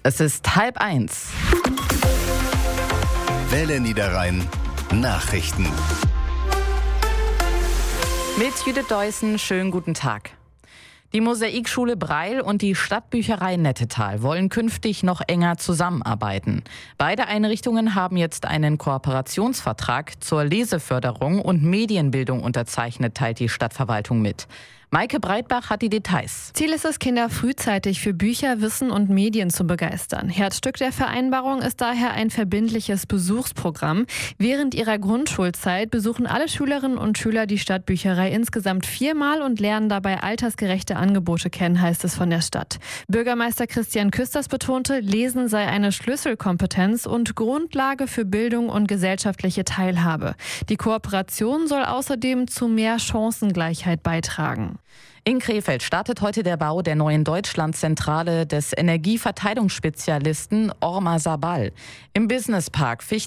Es ist 12:30. Welle Niederrhein Nachrichten. Mit Judith Deussen, schönen guten Tag. Die Mosaikschule Breil und die Stadtbücherei Nettetal wollen künftig noch enger zusammenarbeiten. Beide Einrichtungen haben jetzt einen Kooperationsvertrag zur Leseförderung und Medienbildung unterzeichnet, teilt die Stadtverwaltung mit. Maike Breitbach hat die Details. Ziel ist es, Kinder frühzeitig für Bücher, Wissen und Medien zu begeistern. Herzstück der Vereinbarung ist daher ein verbindliches Besuchsprogramm. Während ihrer Grundschulzeit besuchen alle Schülerinnen und Schüler die Stadtbücherei insgesamt 4-mal und lernen dabei altersgerechte Angebote kennen, heißt es von der Stadt. Bürgermeister Christian Küsters betonte, Lesen sei eine Schlüsselkompetenz und Grundlage für Bildung und gesellschaftliche Teilhabe. Die Kooperation soll außerdem zu mehr Chancengleichheit beitragen. In Krefeld startet heute der Bau der neuen Deutschlandzentrale des Energieverteilungsspezialisten Orma Sabal. Im Businesspark Fichte